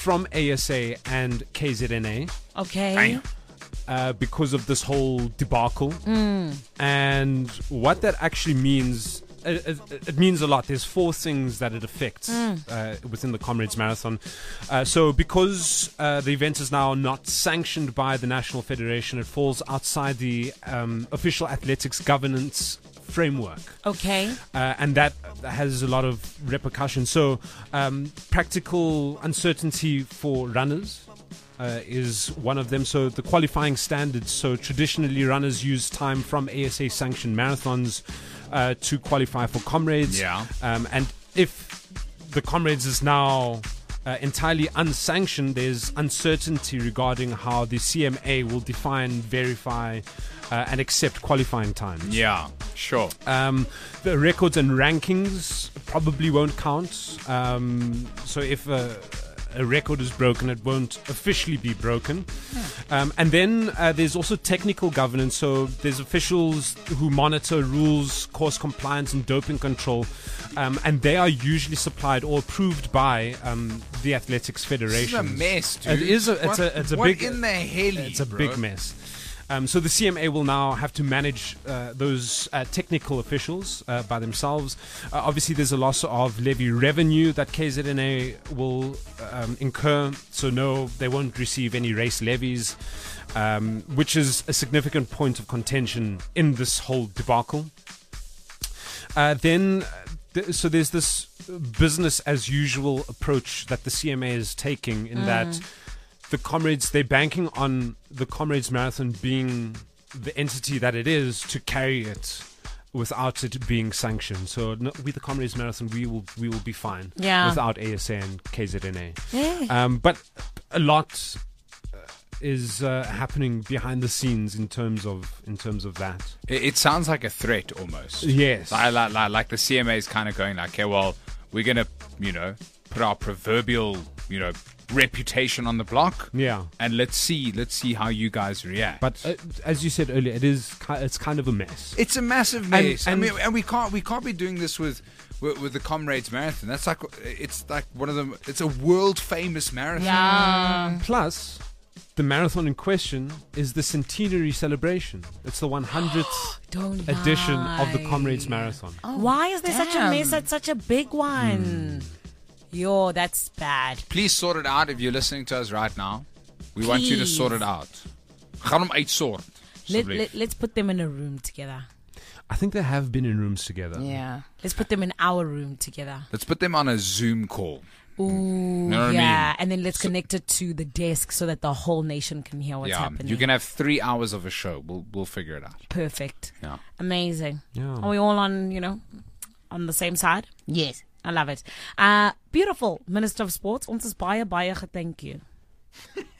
from ASA and KZNA. Okay. Because of this whole debacle. And what that actually means, it means a lot. There's 4 things that it affects within the Comrades Marathon. So because the event is now not sanctioned by the National Federation, it falls outside the official athletics governance framework. Okay. And that has a lot of repercussions. So practical uncertainty for runners is one of them. So the qualifying standards. So traditionally, runners use time from ASA sanctioned marathons to qualify for Comrades. Yeah. And if the Comrades is now entirely unsanctioned, there's uncertainty regarding how the CMA will define, verify, and accept qualifying times. Yeah, sure. The records and rankings probably won't count. So if a record is broken, it won't officially be broken. And then there's also technical governance. So there's officials who monitor rules, course compliance, and doping control. And they are usually supplied or approved by the Athletics Federation. This is a mess, dude. It is. It's a what big. in the hell? It's a big mess. So the CMA will now have to manage those technical officials by themselves. Obviously, there's a loss of levy revenue that KZNA will incur. So no, they won't receive any race levies, which is a significant point of contention in this whole debacle. So there's this business as usual approach that the CMA is taking in that the Comrades, they're banking on the Comrades Marathon being the entity that it is to carry it without it being sanctioned. So with the Comrades Marathon, we will be fine without ASA and KZNA. Yeah. But a lot is happening behind the scenes in terms of that. It sounds like a threat almost. Yes. Like the CMA is kind of going like, okay, well, we're going to, put our proverbial, reputation on the block. Yeah. And let's see how you guys react. But as you said earlier, it's kind of a mess. It's a massive mess. And we can't be doing this with the Comrades Marathon. That's like it's a world famous marathon. Yeah. Plus, the marathon in question is the centenary celebration. It's the 100th edition of the Comrades Marathon. Why is there such a mess at such a big one? Yo, that's bad. Please sort it out if you're listening to us right now. We want you to sort it out. Gaan hom uitsort. Let's put them in a room together. I think they have been in rooms together. Yeah. Let's put them in our room together. Let's put them on a Zoom call. Ooh, know what I yeah. mean? And then let's connect it to the desk so that the whole nation can hear what's happening. You can have 3 hours of a show. We'll figure it out. Perfect. Yeah. Amazing. Yeah. Are we all on the same side? Yes. I love it. Beautiful. Minister of Sports. Ons is baie gethank you.